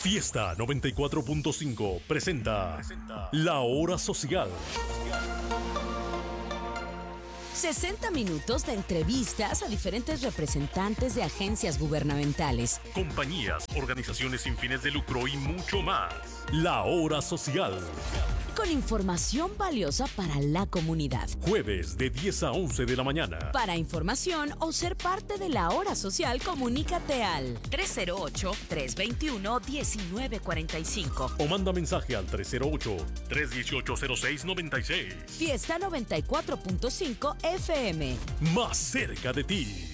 Fiesta 94.5 presenta La Hora Social. 60 minutos de entrevistas a diferentes representantes de agencias gubernamentales, Compañías, organizaciones sin fines de lucro y mucho más. La Hora Social. con información valiosa para la comunidad. Jueves de 10 a 11 de la mañana. Para información o ser parte de la Hora Social, comunícate al 308-321-1945. O manda mensaje al 308-318-0696. Fiesta 94.5 FM. Más cerca de ti.